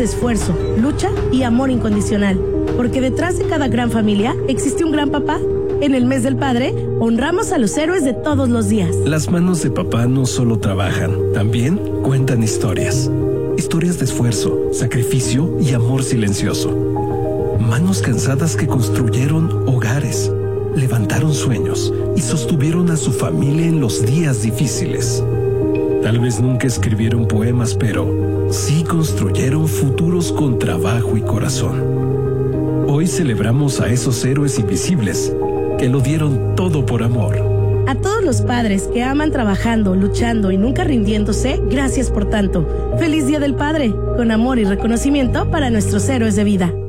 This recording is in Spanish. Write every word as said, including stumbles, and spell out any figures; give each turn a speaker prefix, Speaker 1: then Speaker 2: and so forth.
Speaker 1: de esfuerzo, lucha y amor incondicional. Porque detrás de cada gran familia existe un gran papá. En el mes del padre, honramos a los héroes de todos los días.
Speaker 2: Las manos de papá no solo trabajan, también cuentan historias. Historias de esfuerzo, sacrificio y amor silencioso. Manos cansadas que construyeron hogares, levantaron sueños y sostuvieron a su familia en los días difíciles. Tal vez nunca escribieron poemas, pero sí construyeron futuros con trabajo y corazón. Hoy celebramos a esos héroes invisibles que lo dieron todo por amor.
Speaker 1: A todos los padres que aman trabajando, luchando y nunca rindiéndose, gracias por tanto. Feliz Día del Padre, con amor y reconocimiento para nuestros héroes de vida.